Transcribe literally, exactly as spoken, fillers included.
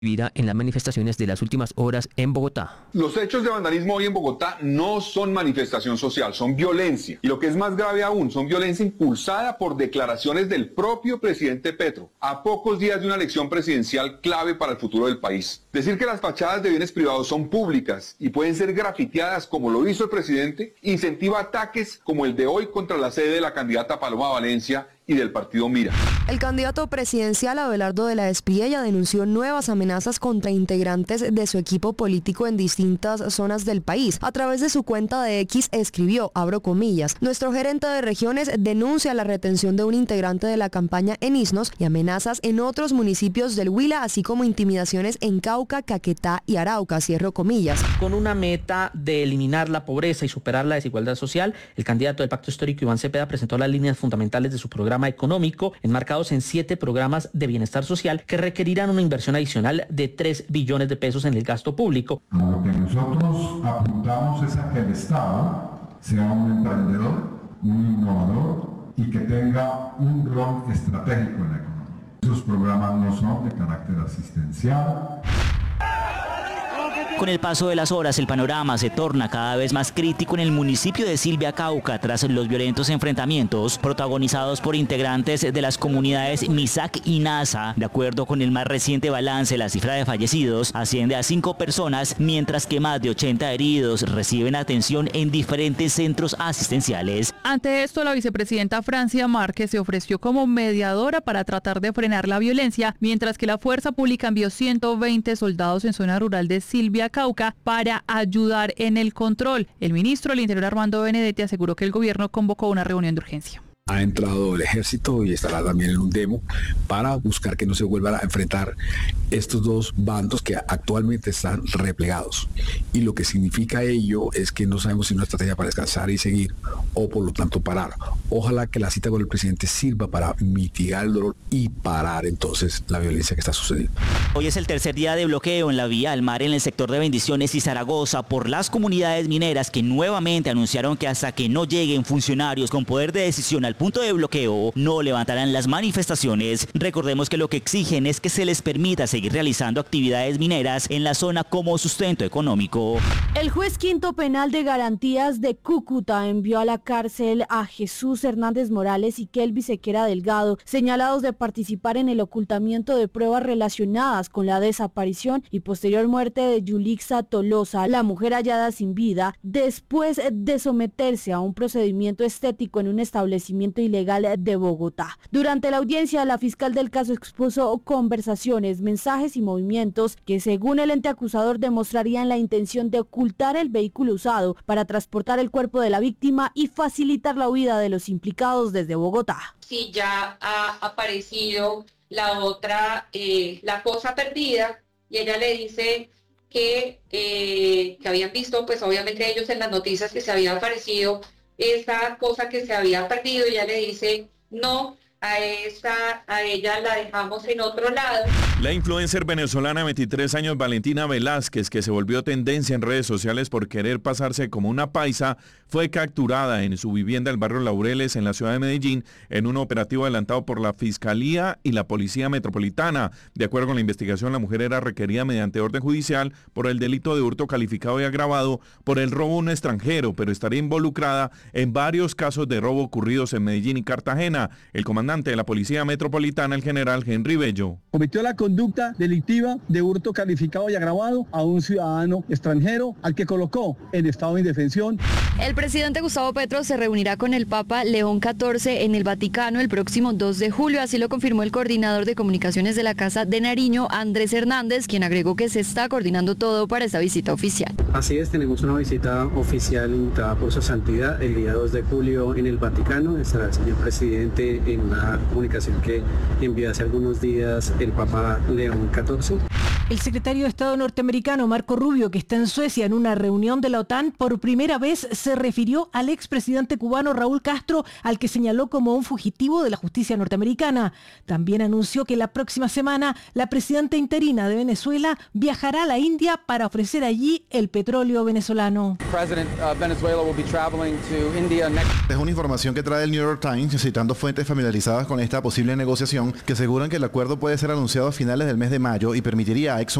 en las manifestaciones de las últimas horas en Bogotá. Los hechos de vandalismo hoy en Bogotá no son manifestación social, son violencia. Y lo que es más grave aún, son violencia impulsada por declaraciones del propio presidente Petro, a pocos días de una elección presidencial clave para el futuro del país. Decir que las fachadas de bienes privados son públicas y pueden ser grafiteadas como lo hizo el presidente, incentiva ataques como el de hoy contra la sede de la candidata Paloma Valencia y del partido Mira. El candidato presidencial Abelardo de la Espriella denunció nuevas amenazas contra integrantes de su equipo político en distintas zonas del país. A través de su cuenta de X escribió, abro comillas, nuestro gerente de regiones denuncia la retención de un integrante de la campaña en Isnos y amenazas en otros municipios del Huila, así como intimidaciones en Cauca, Caquetá y Arauca, cierro comillas. Con una meta de eliminar la pobreza y superar la desigualdad social, el candidato del Pacto Histórico Iván Cepeda presentó las líneas fundamentales de su programa económico, enmarcados en siete programas de bienestar social que requerirán una inversión adicional de tres billones de pesos en el gasto público. Lo que nosotros apuntamos es a que el Estado sea un emprendedor, un innovador y que tenga un rol estratégico en la economía. Esos programas no son de carácter asistencial. Con el paso de las horas, el panorama se torna cada vez más crítico en el municipio de Silvia, Cauca, tras los violentos enfrentamientos protagonizados por integrantes de las comunidades Misac y Nasa. De acuerdo con el más reciente balance, la cifra de fallecidos asciende a cinco personas, mientras que más de ochenta heridos reciben atención en diferentes centros asistenciales. Ante esto, la vicepresidenta Francia Márquez se ofreció como mediadora para tratar de frenar la violencia, mientras que la fuerza pública envió ciento veinte soldados en zona rural de Silvia, Cauca, para ayudar en el control. El ministro del Interior, Armando Benedetti, aseguró que el gobierno convocó una reunión de urgencia. Ha entrado el ejército y estará también en un demo para buscar que no se vuelvan a enfrentar estos dos bandos que actualmente están replegados. Y lo que significa ello es que no sabemos si una estrategia para descansar y seguir o por lo tanto parar. Ojalá que la cita con el presidente sirva para mitigar el dolor y parar entonces la violencia que está sucediendo. Hoy es el tercer día de bloqueo en la vía al mar en el sector de Bendiciones y Zaragoza por las comunidades mineras que nuevamente anunciaron que hasta que no lleguen funcionarios con poder de decisión al punto de bloqueo, no levantarán las manifestaciones. Recordemos que lo que exigen es que se les permita seguir realizando actividades mineras en la zona como sustento económico. El juez quinto penal de garantías de Cúcuta envió a la cárcel a Jesús Hernández Morales y Kelvis Sequera Delgado, señalados de participar en el ocultamiento de pruebas relacionadas con la desaparición y posterior muerte de Yulixa Tolosa, la mujer hallada sin vida, después de someterse a un procedimiento estético en un establecimiento ilegal de Bogotá. Durante la audiencia, la fiscal del caso expuso conversaciones, mensajes y movimientos que, según el ente acusador, demostrarían la intención de ocultar el vehículo usado para transportar el cuerpo de la víctima y facilitar la huida de los implicados desde Bogotá. Sí, ya ha aparecido la otra, eh, la cosa perdida, y ella le dice que, eh, que habían visto, pues obviamente ellos en las noticias, que se había aparecido esa cosa que se había perdido, y ella le dice, no, a esta, a ella la dejamos en otro lado. La influencer venezolana de veintitrés años, Valentina Velázquez, que se volvió tendencia en redes sociales por querer pasarse como una paisa, fue capturada en su vivienda del barrio Laureles en la ciudad de Medellín en un operativo adelantado por la Fiscalía y la Policía Metropolitana. De acuerdo con la investigación, la mujer era requerida mediante orden judicial por el delito de hurto calificado y agravado por el robo a un extranjero, pero estaría involucrada en varios casos de robo ocurridos en Medellín y Cartagena. El comandante de la Policía Metropolitana, el general Henry Bello, cometió la conducta delictiva de hurto calificado y agravado a un ciudadano extranjero al que colocó en estado de indefensión. El presidente Gustavo Petro se reunirá con el Papa León catorce en el Vaticano el próximo dos de julio, así lo confirmó el coordinador de comunicaciones de la Casa de Nariño, Andrés Hernández, quien agregó que se está coordinando todo para esta visita oficial. Así es, tenemos una visita oficial invitada por su santidad el día dos de julio en el Vaticano. Estará el señor presidente en una comunicación que envió hace algunos días el Papa León catorce. El secretario de Estado norteamericano Marco Rubio, que está en Suecia en una reunión de la OTAN, por primera vez se refirió al expresidente cubano Raúl Castro, al que señaló como un fugitivo de la justicia norteamericana. También anunció que la próxima semana la presidenta interina de Venezuela viajará a la India para ofrecer allí el petróleo venezolano. Es una información que trae el New York Times, citando fuentes familiarizadas con esta posible negociación, que aseguran que el acuerdo puede ser anunciado a finales del mes de mayo y permitiría a